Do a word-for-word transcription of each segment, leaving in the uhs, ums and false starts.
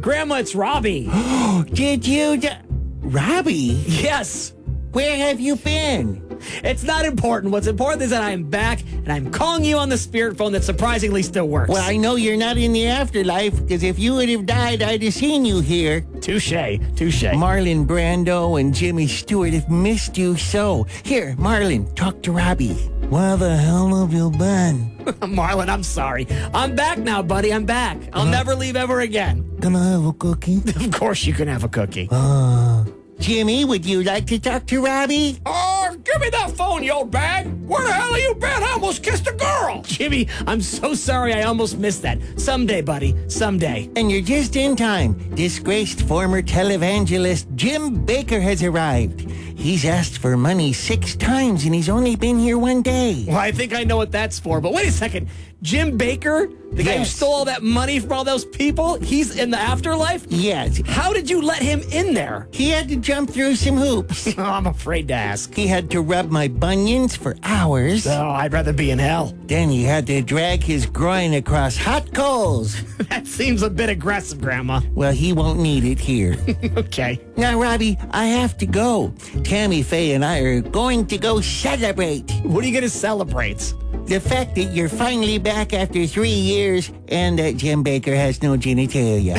Grandma, it's Robbie. Did you... D- Robbie? Yes. Where have you been? It's not important. What's important is that I am back, and I'm calling you on the spirit phone that surprisingly still works. Well, I know you're not in the afterlife, because if you would have died, I'd have seen you here. Touche, touche. Marlon Brando and Jimmy Stewart have missed you so. Here, Marlon, talk to Robbie. Where the hell have you been? Marlon, I'm sorry. I'm back now, buddy. I'm back. I'll uh, never leave ever again. Can I have a cookie? Of course you can have a cookie. Uh, Jimmy, would you like to talk to Robbie? Oh, give me that phone, you old bag. Where the hell have you been? I almost kissed a girl. Jimmy, I'm so sorry I almost missed that. Someday, buddy. Someday. And you're just in time. Disgraced former televangelist Jim Bakker has arrived. He's asked for money six times, and he's only been here one day. Well, I think I know what that's for, but wait a second. Jim Bakker, the guy yes. who stole all that money from all those people, he's in the afterlife? Yes. How did you let him in there? He had to jump through some hoops. Oh, I'm afraid to ask. He had to rub my bunions for hours. Oh, I'd rather be in hell. Then he had to drag his groin across hot coals. That seems a bit aggressive, Grandma. Well, he won't need it here. Okay. Now, Robbie, I have to go. Tammy Faye and I are going to go celebrate. What are you going to celebrate? The fact that you're finally back after three years and that Jim Bakker has no genitalia.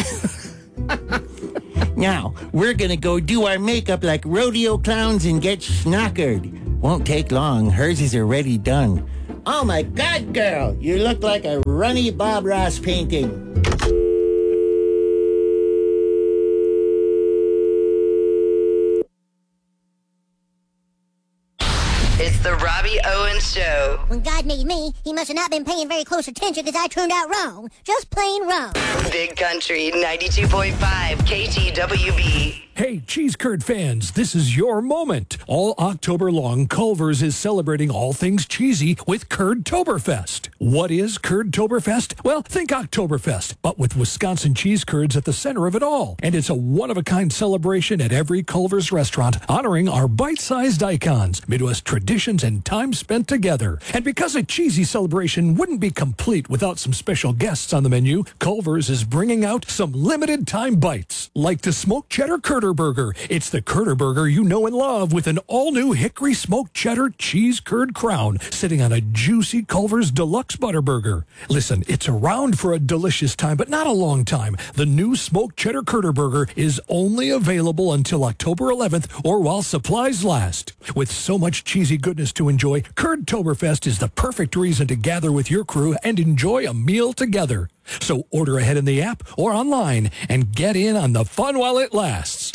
Now, we're going to go do our makeup like rodeo clowns and get snockered. Won't take long. Hers is already done. Oh, my God, girl. You look like a runny Bob Ross painting. It's the Robbie Owens Show. When God made me, he must have not been paying very close attention because I turned out wrong. Just plain wrong. Big Country ninety-two point five K T W B. Hey, cheese curd fans, this is your moment. All October long, Culver's is celebrating all things cheesy with Curd-Toberfest. What is Curd-Toberfest? Well, think Oktoberfest, but with Wisconsin cheese curds at the center of it all. And it's a one-of-a-kind celebration at every Culver's restaurant, honoring our bite-sized icons, Midwest traditions, and time spent together. And because a cheesy celebration wouldn't be complete without some special guests on the menu, Culver's is bringing out some limited-time bites, like the smoked cheddar Curder Burger. It's the Curder Burger you know and love with an all-new hickory smoked cheddar cheese curd crown sitting on a juicy Culver's Deluxe Butter Burger. Listen, it's around for a delicious time, but not a long time. The new smoked cheddar Curder Burger is only available until October eleventh or while supplies last. With so much cheesy goodness to enjoy, Curd-Toberfest is the perfect reason to gather with your crew and enjoy a meal together. So order ahead in the app or online and get in on the fun while it lasts.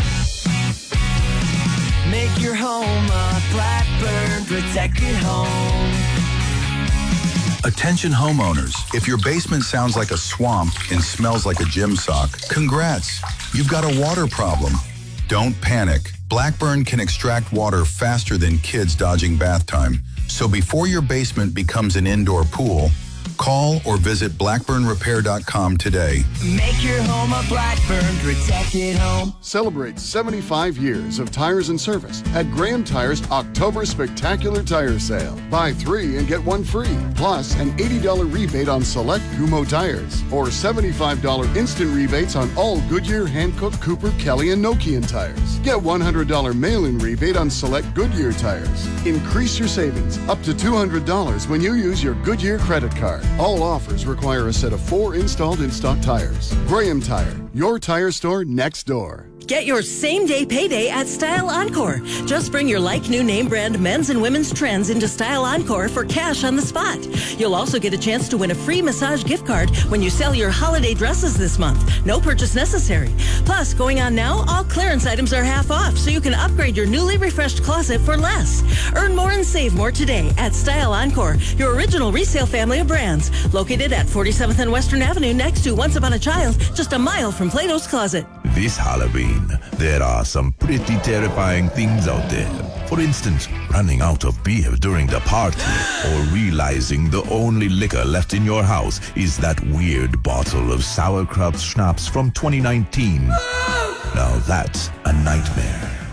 Make your home a Blackburn protected home. Attention homeowners, if your basement sounds like a swamp and smells like a gym sock, congrats, you've got a water problem. Don't panic. Blackburn can extract water faster than kids dodging bath time. So before your basement becomes an indoor pool, call or visit blackburn repair dot com today. Make your home a Blackburn protected home. Celebrate seventy-five years of tires and service at Graham Tires October Spectacular Tire Sale. Buy three and get one free, plus an eighty dollars rebate on select Kumho tires, or seventy-five dollars instant rebates on all Goodyear, Hankook, Cooper, Kelly, and Nokian tires. Get one hundred dollars mail-in rebate on select Goodyear tires. Increase your savings up to two hundred dollars when you use your Goodyear credit card. All offers require a set of four installed in-stock tires. Graham Tire, your tire store next door. Get your same-day payday at Style Encore. Just bring your like-new name-brand men's and women's trends into Style Encore for cash on the spot. You'll also get a chance to win a free massage gift card when you sell your holiday dresses this month. No purchase necessary. Plus, going on now, all clearance items are half off, so you can upgrade your newly refreshed closet for less. Earn more and save more today at Style Encore, your original resale family of brands. Located at forty-seventh and Western Avenue next to Once Upon a Child, just a mile from Plato's Closet. This Halloween, there are some pretty terrifying things out there. For instance, running out of beer during the party, or realizing the only liquor left in your house is that weird bottle of sauerkraut schnapps from twenty nineteen. Now that's a nightmare.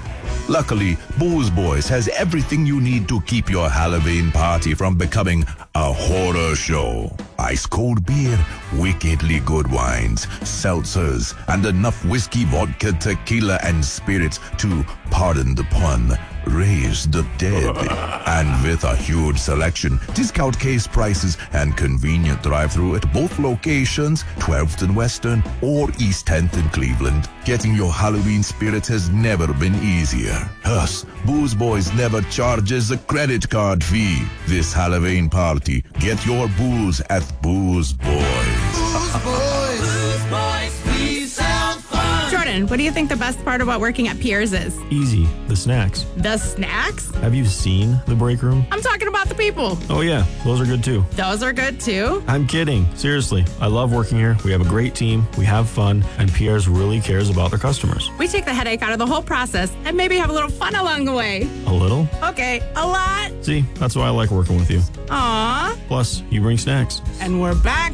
Luckily, Booze Boys has everything you need to keep your Halloween party from becoming a horror show. Ice cold beer, wickedly good wines, seltzers, and enough whiskey, vodka, tequila, and spirits to, pardon the pun, raise the dead. And with a huge selection, discount case prices, and convenient drive-thru at both locations, twelfth and Western or East tenth in Cleveland, getting your Halloween spirits has never been easier. Thus, Booze Boys never charges a credit card fee. This Halloween party, get your booze at Booze Boys. Booze Boys. Booze Boys, we sound fun. Jordan, what do you think the best part about working at Pierre's is? Easy. The snacks. The snacks? Have you seen the break room? I'm talking about the people. Oh, yeah. Those are good, too. Those are good, too? I'm kidding. Seriously. I love working here. We have a great team. We have fun. And Pierre's really cares about their customers. We take the headache out of the whole process and maybe have a little fun along the way. A little? Okay, a lot. See, that's why I like working with you. Aww. Plus, you bring snacks. And we're back.